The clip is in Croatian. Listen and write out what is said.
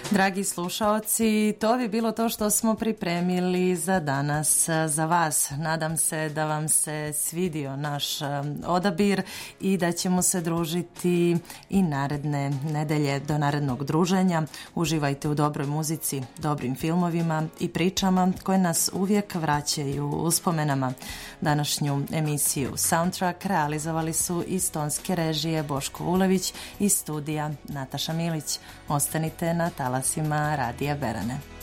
Dragi slušaoci, to bi bilo to što smo pripremili za danas za vas. Nadam se da vam se svidio naš odabir i da ćemo se družiti i naredne nedelje do narednog druženja. Uživajte u dobroj muzici, dobrim filmovima i pričama koje nas uvijek vraćaju uspomenama. Današnju emisiju Soundtrack realizovali su iz tonske režije Boško Vulević i studija Nataša Milić. Ostanite na talasima Radija Berane.